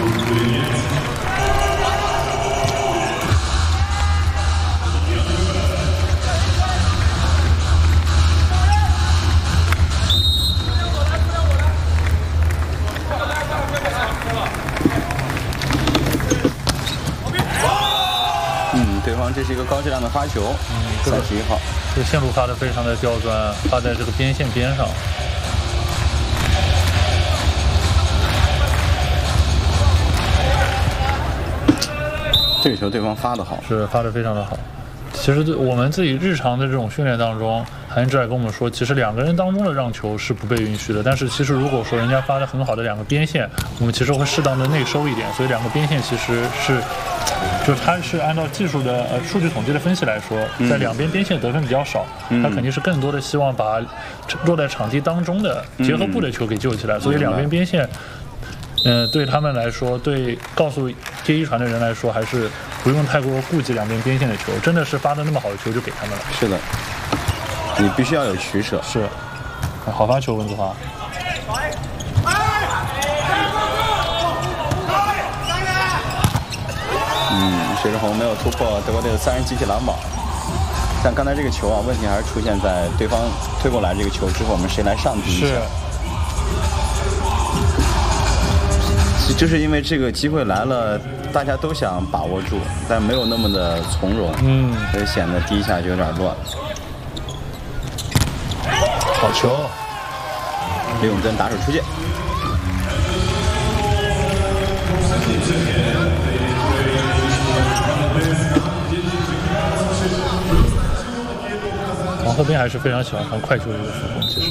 对方这是一个高质量的发球，31号， 这个线路发的非常的刁钻，发在这个边线边上。 这个球对方发的好， 是发的非常的好。其实我们自己日常的这种训练当中，韩英志也跟我们说，其实两个人当中的让球是不被允许的。但是其实如果说人家发的很好的两个边线，我们其实会适当的内收一点。所以两个边线其实是，就是它是按照技术的数据统计的分析来说，在两边边线得分比较少，他肯定是更多的希望把落在场地当中的结合部的球给救起来。所以两边边线。对他们来说，对告诉接一传的人来说，还是不用太过顾及两边边线的球，真的是发的那么好的球就给他们了。 是的，你必须要有取舍。 是，好发球，温子华。 薛之宏没有突破德国队的3人集体拦网，但刚才这个球啊，问题还是出现在对方推过来这个球之后，我们谁来上第一下？就是因为这个机会来了，大家都想把握住，但没有那么的从容，所以显得第一下就有点乱。 好球！ 李永珍打手出界。 王鹤斌还是非常喜欢看快球的一个副攻，其实。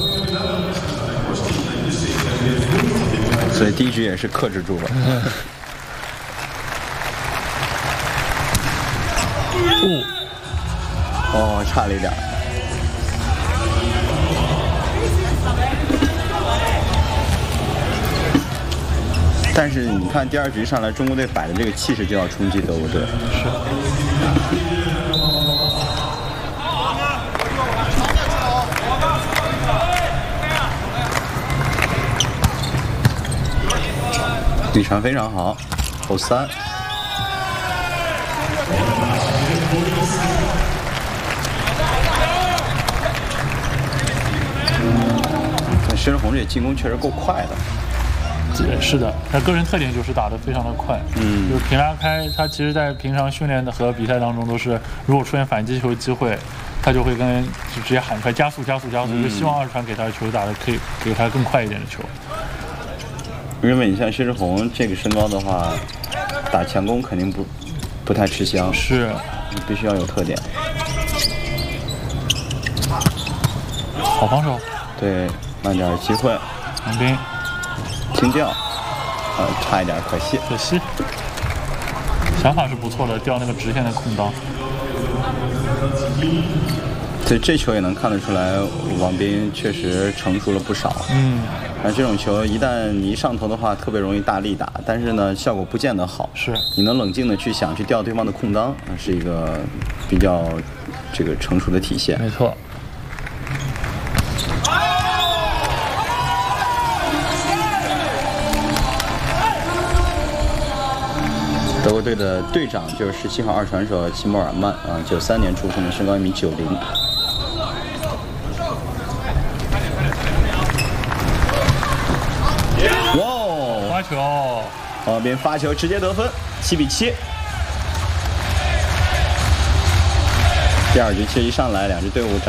所以第一局也是克制住了。差了一点。但是你看第二局上来，中国队摆的这个气势就要冲击德国队。 是。 底传非常好，后3。薛之宏这进攻确实够快的。 是的，他个人特点就是打得非常的快，就是平拉开。他其实在平常训练的和比赛当中都是，如果出现反击球机会，他就会就直接喊出来加速，就希望二传给他的球打得可以给他更快一点的球。 因为你像薛之宏这个身高的话，打强攻肯定不太吃香， 是， 你必须要有特点。 好防守， 对，慢点机会。 王斌轻吊，差一点，可惜。 想法是不错的，吊那个直线的空当。 对，这球也能看得出来，王斌确实成熟了不少。但这种球一旦你一上头的话，特别容易大力打，但是呢，效果不见得好。 是， 你能冷静的去想去吊对方的空当，是一个比较这个成熟的体现。 没错。 德国队的队长就是17号二传手齐默尔曼93年出生的，身高1.90米。哇！ 发球， 王斌发球直接得分，7-7。第二局其实一上来两支队伍